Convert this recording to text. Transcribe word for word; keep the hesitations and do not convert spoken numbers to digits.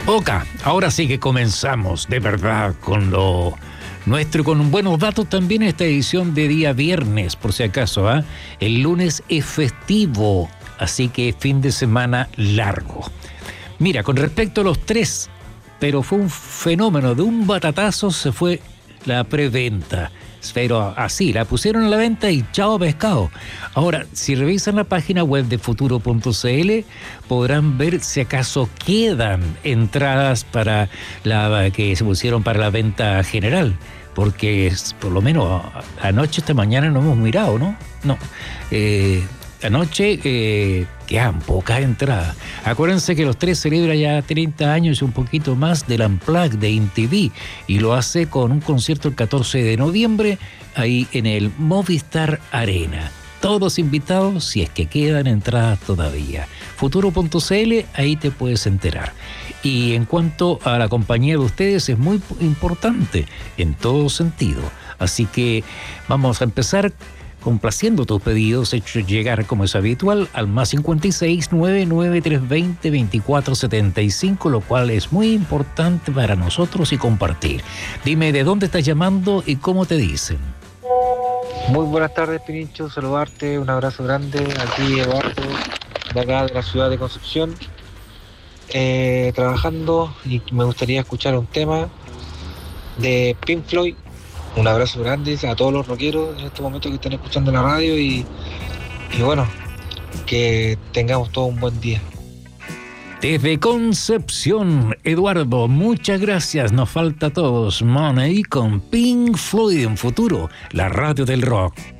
Ok, ahora sí que comenzamos de verdad con lo nuestro, con buenos datos también esta edición de día viernes, por si acaso, ¿eh? El lunes es festivo, así que fin de semana largo. Mira, con respecto a los tres, pero fue un fenómeno, de un batatazo se fue la preventa. Pero así, la pusieron a la venta y chao pescado. Ahora, si revisan la página web de futuro punto c l, podrán ver si acaso quedan entradas para la que se pusieron para la venta general. Porque por lo menos anoche, esta mañana no hemos mirado, ¿no? No. Eh, anoche eh, quedan pocas entradas. Acuérdense que los tres celebra ya treinta años y un poquito más del Unplugged de M T V y lo hace con un concierto el catorce de noviembre ahí en el Movistar Arena. Todos invitados si es que quedan entradas todavía. futuro punto c l, ahí te puedes enterar. Y en cuanto a la compañía de ustedes, es muy importante en todo sentido. Así que vamos a empezar complaciendo tus pedidos, hechos llegar como es habitual al más cincuenta y seis, nueve nueve tres dos cero, veinticuatro setenta y cinco, lo cual es muy importante para nosotros y compartir. Dime de dónde estás llamando y cómo te dicen. Muy buenas tardes, Pirincho, saludarte, un abrazo grande, aquí Eduardo, de acá de la ciudad de Concepción, eh, trabajando, y me gustaría escuchar un tema de Pink Floyd. Un abrazo grande a todos los rockeros en estos momentos que están escuchando la radio y, y bueno, que tengamos todo un buen día. Desde Concepción, Eduardo, muchas gracias. Nos falta a todos Money con Pink Floyd en Futuro, la radio del rock.